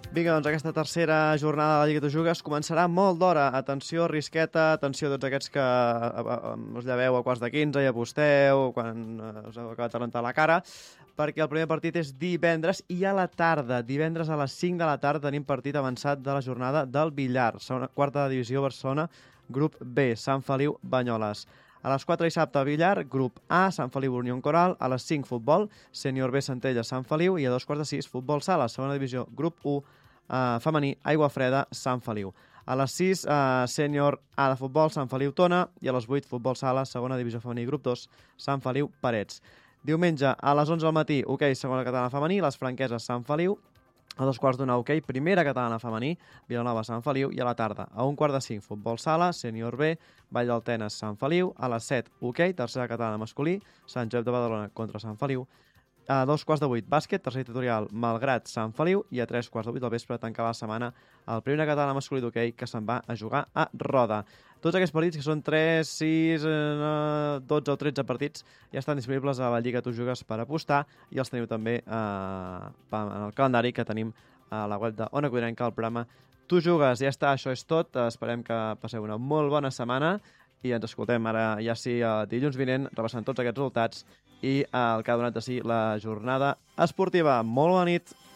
Vinga, doncs aquesta tercera jornada de la Lliga Tu Jugues començarà molt d'hora. Atenció, risqueta, atenció a tots aquests que us lleveu a quarts de 15 i aposteu quan us heu acabat de rentar la cara, perquè el primer partit és divendres i a la tarda. Divendres a les 5 de la tarda tenim partit avançat de la jornada del Villar, quarta divisió Barcelona, grup B, Sant Feliu, Banyoles. A les 4 dissabte, Villar, grup A, Sant Feliu, Unió Coral. A les 5, futbol, Sènior B, Centella, Sant Feliu. I a 2:15, futbol sala, segona divisió, grup 1, femení, Aigua Freda, Sant Feliu. A les 6, Sènior A de futbol, Sant Feliu, Tona. I a les 8, futbol sala, segona divisió femení, grup 2, Sant Feliu, Parets. Diumenge, a les 11 del matí, hoquei, segona catalana femení, les Franqueses, Sant Feliu. A 2:15, hoquei, primera catalana femení, Vilanova, Sant Feliu. I a la tarda, a 1:45, futbol sala, Sènior B, Vall d'Altenes, Sant Feliu. A les 7, hoquei, tercera catalana masculí, Sant Josep de Badalona contra Sant Feliu. A 2:15, bàsquet, tercer tutorial, Malgrat, Sant Feliu. I a 3:15 del vespre tancar la setmana el primera catalana masculí d'hoquei que se'n va a jugar a Roda. Tots aquests partits, que són 3, 6, 12 o 13 partits, ja estan disponibles a la Lliga Tu Jugues per apostar i els teniu també en el calendari que tenim a la web de Ona Codinenca, el programa Tu Jugues. Ja està, això és tot. Esperem que passeu una molt bona setmana i ens escoltem ara, ja sí, dilluns vinent, repassant tots aquests resultats i el que ha donat de si la jornada esportiva. Molt bona nit!